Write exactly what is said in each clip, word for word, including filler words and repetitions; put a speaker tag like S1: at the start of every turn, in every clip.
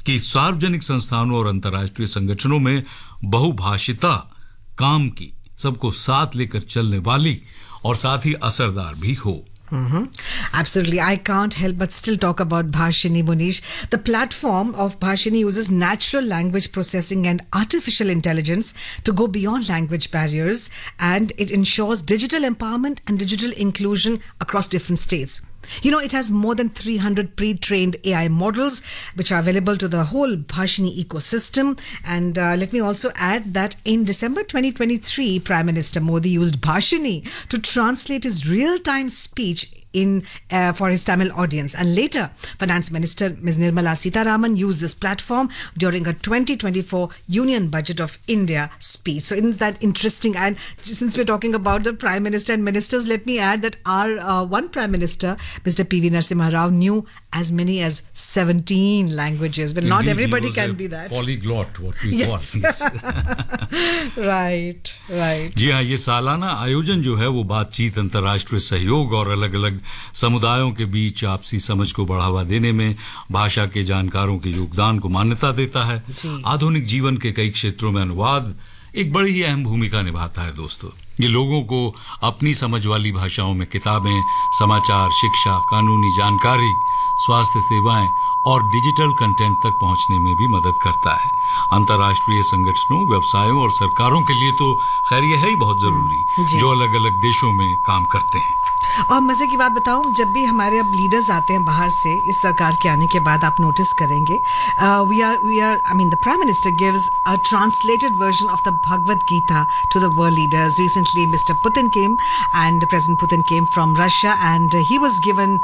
S1: कि सार्वजनिक संस्थानों और अंतर्राष्ट्रीय संगठनों में बहुभाषिता काम की, सबको साथ लेकर चलने वाली और साथ ही असरदार भी हो.
S2: Mm-hmm. Absolutely. I can't help but still talk about Bhashini, Munish. The platform of Bhashini uses natural language processing and artificial intelligence to go beyond language barriers, and it ensures digital empowerment and digital inclusion across different states. You know, it has more than three hundred pre-trained A I models which are available to the whole Bhashini ecosystem. And uh, let me also add that in December twenty twenty-three, Prime Minister Modi used Bhashini to translate his real-time speech in uh, for his Tamil audience. And later, Finance Minister Miz Nirmala Sitharaman used this platform during her twenty twenty-four Union Budget of India speech. So isn't that interesting? And since we're talking about the Prime Minister and ministers, let me add that our uh, one Prime Minister, Mister P V Narasimha Rao, knew as many as seventeen languages. But not
S1: Indeed,
S2: everybody can be that.
S1: Polyglot, what we
S2: yes.
S1: call. Yes.
S2: right, right.
S1: जी हाँ, ये सालाना आयोजन जो है वो बातचीत, अंतर्राष्ट्रीय सहयोग और अलग अलग समुदायों के बीच आपसी समझ को बढ़ावा देने में भाषा के जानकारों के योगदान को मान्यता देता है. आधुनिक जीवन के कई क्षेत्रों में अनुवाद एक बड़ी ही अहम भूमिका निभाता है. दोस्तों, ये लोगों को अपनी समझ वाली भाषाओं में किताबें, समाचार, शिक्षा, कानूनी जानकारी, स्वास्थ्य सेवाएं और डिजिटल कंटेंट तक पहुंचने में भी मदद करता है. अंतर्राष्ट्रीय संगठनों, व्यवसायों और सरकारों के लिए तो खैर ये है ही बहुत जरूरी, जो अलग अलग देशों में काम करते हैं.
S2: और मजे की बात बताऊं, जब भी हमारे अब लीडर्स आते हैं बाहर से इस सरकार के आने के बाद, आप नोटिस करेंगे, we are we are I mean the prime minister gives a translated version of the Bhagavad Gita to the world leaders. Recently mister Putin came and president Putin came from Russia and he was given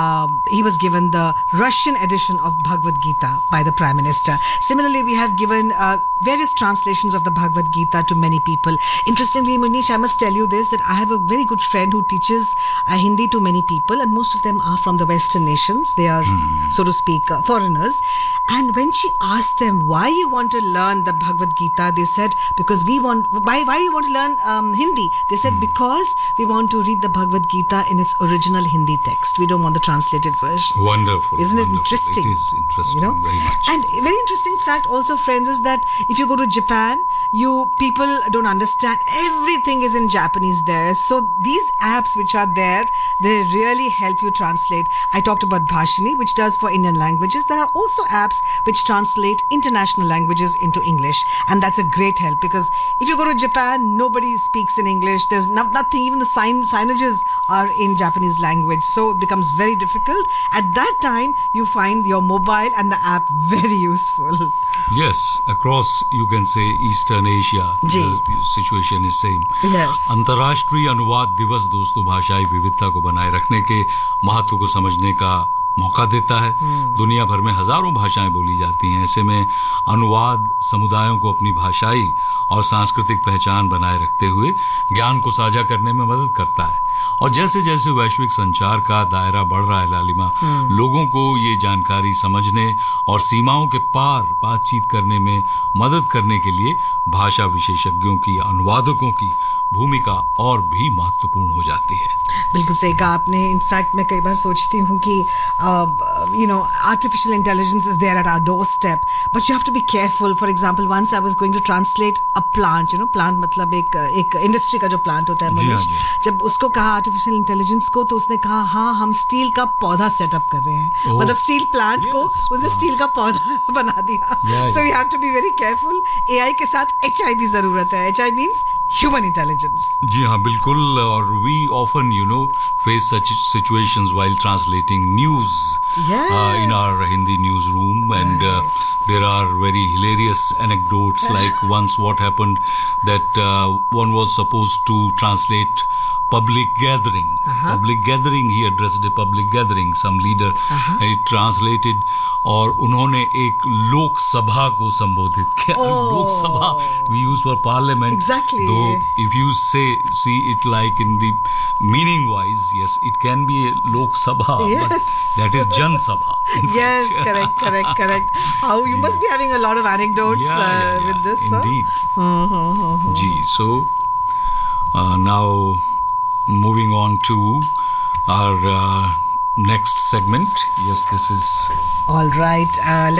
S2: he was given the Russian addition of Bhagavad Gita by the prime minister. Similarly, we have given uh, various translations of the Bhagavad Gita to many people. Interestingly, Munish, I must tell you this, that I have a very good friend who teaches uh, Hindi to many people, and most of them are from the Western nations. They are, hmm. so to speak, uh, foreigners. And when she asked them why you want to learn the Bhagavad Gita, they said, because we want, why, why you want to learn um, Hindi? They said, hmm. because we want to read the Bhagavad Gita in its original Hindi text. We don't want the translated version.
S1: Wonderful.
S2: Isn't
S1: wonderful.
S2: it interesting?
S1: It is interesting,
S2: you know?
S1: very much.
S2: And very interesting fact also, friends, is that if you go to Japan, you people don't understand, everything is in Japanese there. So these apps which are there, they really help you translate. I talked about Bhashini, which does for Indian languages. There are also apps which translate international languages into English, and that's a great help, because if you go to Japan, nobody speaks in English. There's no, nothing, even the sign signages are in Japanese language, so it becomes very difficult. At that time, you find your mobile and the app very useful.
S1: Yes, across you can say Eastern Asia,
S2: ji.
S1: the situation is same.
S2: Yes.
S1: अंतर्राष्ट्रीय अनुवाद दिवस दोस्तों भाषाई विविधता को बनाए रखने के महत्व को समझने का मौका देता है. hmm. दुनिया भर में हजारों भाषाएं बोली जाती हैं. ऐसे में अनुवाद समुदायों को अपनी भाषाई और सांस्कृतिक पहचान बनाए रखते हुए ज्ञान को साझा करने में मदद करता है. और जैसे जैसे वैश्विक संचार का दायरा बढ़ रहा है लालिमा, hmm. लोगों को ये जानकारी समझने और सीमाओं के पार बातचीत करने में मदद करने के लिए भाषा विशेषज्ञों की, अनुवादकों की भूमिका और भी महत्वपूर्ण हो जाती है.
S2: बिल्कुल सही कहा आपने. इनफैक्ट मैं कई बार सोचती हूँ कि you know artificial intelligence is there at our door step, but you have to be careful. For example, once I was going to translate a plant, you know plant मतलब एक एक इंडस्ट्री का जो प्लांट होता है मनीष, जब उसको कहा आर्टिफिशियल इंटेलिजेंस को, तो उसने कहा हाँ हम स्टील का पौधा सेटअप कर रहे हैं. oh. मतलब स्टील प्लांट yes. को उसने स्टील का पौधा बना दिया. So you have to be very careful. AI के साथ एचआई भी जरूरत है. HI means human intelligence.
S1: जी हाँ, बिल्कुल. और we often you know face such situations while translating news
S2: yes.
S1: uh, in our Hindi newsroom, and uh, there are very hilarious anecdotes like once what happened that uh, one was supposed to translate public gathering. Uh-huh. Public gathering, he addressed a public gathering, some leader, uh-huh. and he translated, और उन्होंने एक लोक सभा को संबोधित किया.
S2: oh.
S1: लोक सभा we use for parliament.
S2: Exactly.
S1: Though if you say see it like in the meaning wise, yes, it can be a lok sabha,
S2: yes.
S1: but that is jan sabha.
S2: Yes, correct, correct, correct. How you must be having a lot of anecdotes
S1: yeah,
S2: uh,
S1: yeah, yeah.
S2: with this.
S1: Indeed.
S2: Huh? Uh-huh.
S1: Gee, so uh, now moving on to our uh, next segment. Yes, this is
S2: all right. Uh,